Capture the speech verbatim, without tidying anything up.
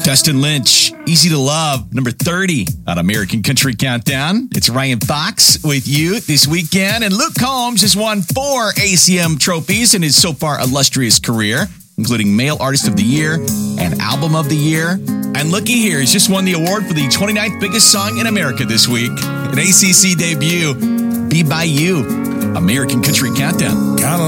Dustin Lynch, Easy to Love, number thirty on American Country Countdown. It's Ryan Fox with you this weekend. And Luke Combs has won four A C M trophies in his so far illustrious career, including Male Artist of the Year and Album of the Year. And looky here, he's just won the award for the twenty-ninth biggest song in America this week. An A C C debut, Be By You, American Country Countdown. Kinda